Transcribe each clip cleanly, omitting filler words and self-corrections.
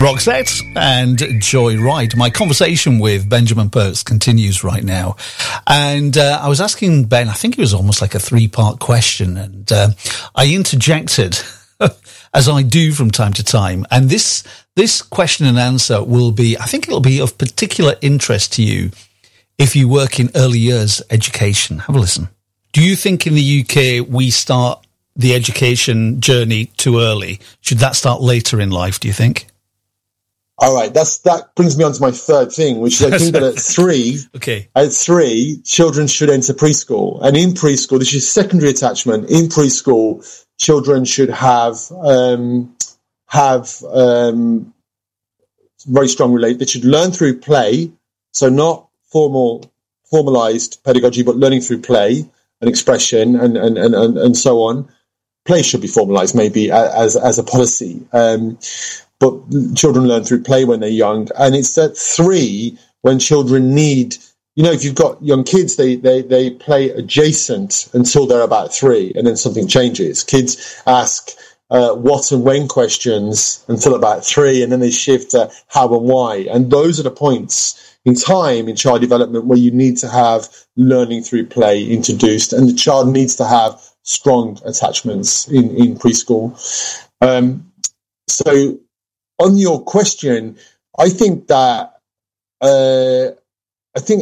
Roxette and Joy Ride. My conversation with Benjamin Perks continues right now. And I was asking Ben, I think it was almost like a 3-part question, and I interjected, as I do from time to time. And this question and answer will be, I think it'll be of particular interest to you if you work in early years education. Have a listen. Do you think in the UK we start the education journey too early? Should that start later in life, do you think? All right, that brings me on to my third thing, which is I think that at 3, children should enter preschool. And in preschool, this is secondary attachment. In preschool, children should have very strong they should learn through play, so not formalized pedagogy, but learning through play and expression and so on. Play should be formalized maybe as a policy. But children learn through play when they're young. And it's at 3 when children need, if you've got young kids, they play adjacent until they're about 3, and then something changes. Kids ask what and when questions until about 3, and then they shift to how and why. And those are the points in time in child development where you need to have learning through play introduced, and the child needs to have strong attachments in preschool. So on your question, I think that I think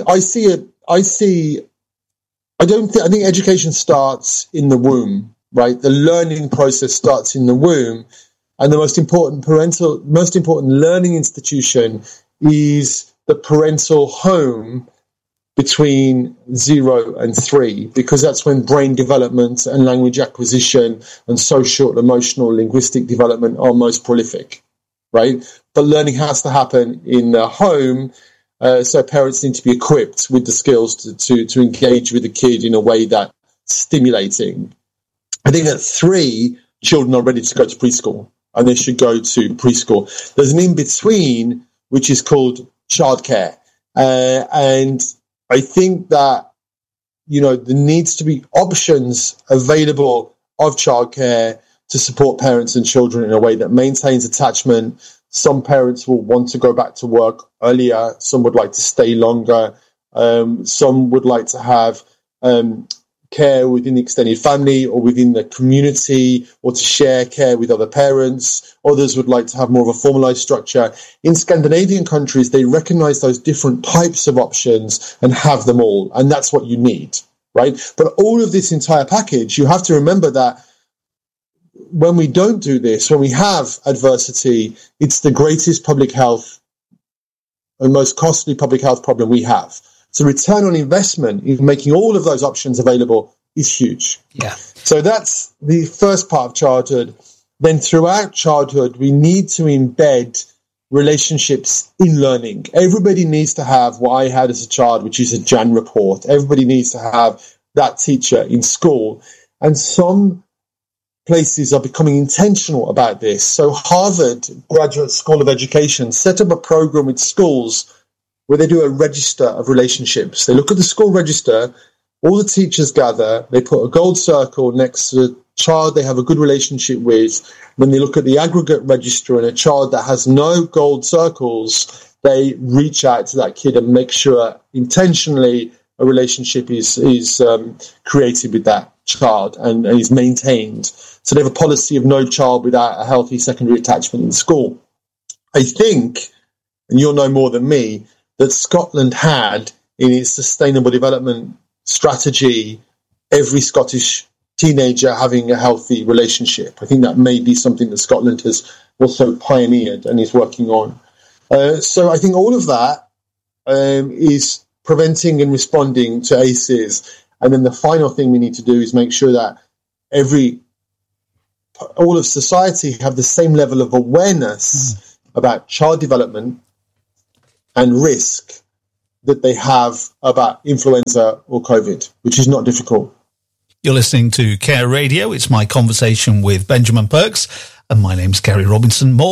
education starts in the womb, right? The learning process starts in the womb, and the most important learning institution is the parental home between 0 and 3, because that's when brain development and language acquisition and social, emotional, linguistic development are most prolific, right? But learning has to happen in the home, so parents need to be equipped with the skills to engage with the kid in a way that's stimulating. I think at 3, children are ready to go to preschool, and they should go to preschool. There's an in-between, which is called childcare, and I think that, there needs to be options available of childcare to support parents and children in a way that maintains attachment. Some parents will want to go back to work earlier. Some would like to stay longer. Some would like to have care within the extended family or within the community, or to share care with other parents. Others would like to have more of a formalized structure. In Scandinavian countries, they recognize those different types of options and have them all. And that's what you need, right? But all of this entire package, you have to remember that when we don't do this, when we have adversity, it's the greatest public health and most costly public health problem we have. So return on investment in making all of those options available is huge. Yeah. So that's the first part of childhood. Then throughout childhood, we need to embed relationships in learning. Everybody needs to have what I had as a child, which is a Jan report. Everybody needs to have that teacher in school. And some places are becoming intentional about this. So Harvard Graduate School of Education set up a program with schools where they do a register of relationships. They look at the school register, all the teachers gather, they put a gold circle next to the child they have a good relationship with. Then they look at the aggregate register, and a child that has no gold circles, they reach out to that kid and make sure intentionally a relationship is created with that child and is maintained. So they have a policy of no child without a healthy secondary attachment in school. I think, and you'll know more than me, that Scotland had in its sustainable development strategy every Scottish teenager having a healthy relationship. I think that may be something that Scotland has also pioneered and is working on. So I think all of that is preventing and responding to ACEs. And then the final thing we need to do is make sure that all of society have the same level of awareness about child development and risk that they have about influenza or COVID, which is not difficult. You're listening to Care Radio. It's my conversation with Benjamin Perks, and my name's Gary Robinson. More